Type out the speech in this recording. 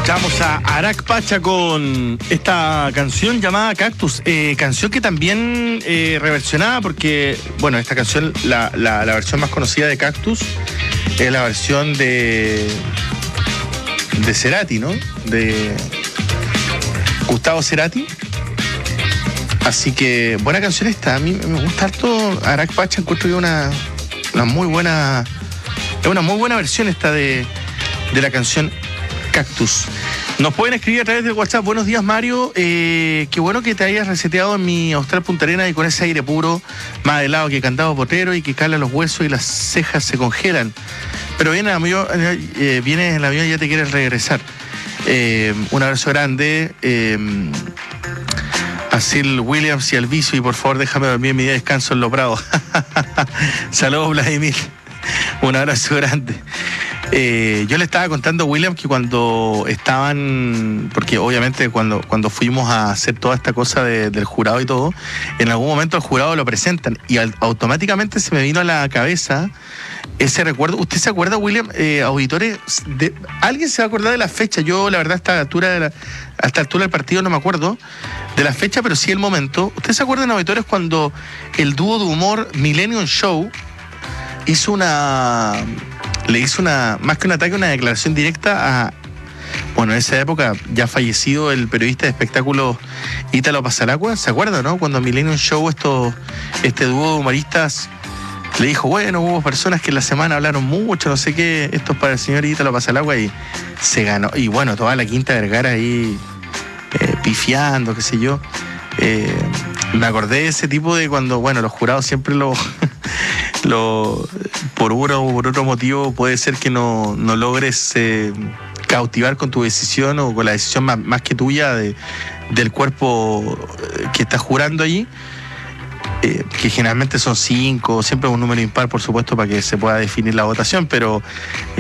Escuchamos a Arak Pacha con esta canción llamada Cactus, canción que también reversionada porque, bueno, esta canción, la versión más conocida de Cactus es la versión de Cerati, ¿no? De Gustavo Cerati. Así que buena canción esta, a mí me gusta harto Arak Pacha, encuentro que es una muy buena versión esta de la canción Cactus. Nos pueden escribir a través del WhatsApp. Buenos días, Mario. Qué bueno que te hayas reseteado en mi Austral Punta Arenas y con ese aire puro, más helado que candado potero y que cala los huesos y las cejas se congelan. Pero vienes en el avión y ya te quieres regresar. Un abrazo grande a Sil Williams y al Vicio, y por favor déjame dormir en mi día de descanso en Los Prados. Saludos, Vladimir. Un abrazo grande. Yo le estaba contando a William que cuando estaban, porque obviamente cuando fuimos a hacer toda esta cosa del jurado y todo, en algún momento el jurado lo presentan y automáticamente se me vino a la cabeza ese recuerdo. ¿Usted se acuerda, William, auditores? ¿Alguien se va a acordar de la fecha? Yo, la verdad, a esta altura del partido no me acuerdo de la fecha, pero sí el momento. ¿Usted se acuerdan, auditores, cuando el dúo de humor Millennium Show le hizo más que un ataque, una declaración directa a, bueno, en esa época ya fallecido el periodista de espectáculos Ítalo Pasalacua? ¿Se acuerdan, no? Cuando Millennium Show, este dúo de humoristas le dijo, bueno, hubo personas que en la semana hablaron mucho, no sé qué, esto es para el señor Ítalo Pasalacua, y se ganó. Y bueno, toda la Quinta Vergara ahí pifiando, qué sé yo. Me acordé de ese tipo de cuando, bueno, los jurados siempre por uno o por otro motivo puede ser que no logres cautivar con tu decisión o con la decisión más que tuya del cuerpo que estás jurando allí, que generalmente son 5, siempre es un número impar, por supuesto, para que se pueda definir la votación, pero